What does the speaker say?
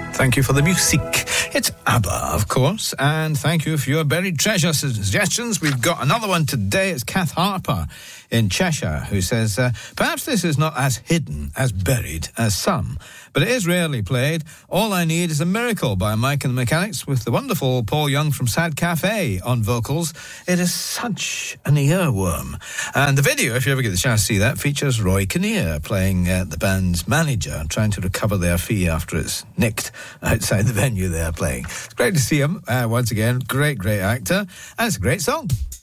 Thank you for the music. It's ABBA, of course, and thank you for your buried treasure suggestions. We've got another one today. It's Kath Harper in Cheshire, who says, perhaps this is not as hidden, as buried as some, but it is rarely played. All I Need is a Miracle by Mike and the Mechanics, with the wonderful Paul Young from Sad Cafe on vocals. It is such an earworm. And the video, if you ever get the chance to see that, features Roy Kinnear playing the band's manager, trying to recover their fee after it's nicked outside the venue they are playing. It's great to see him once again. Great actor. And it's a great song.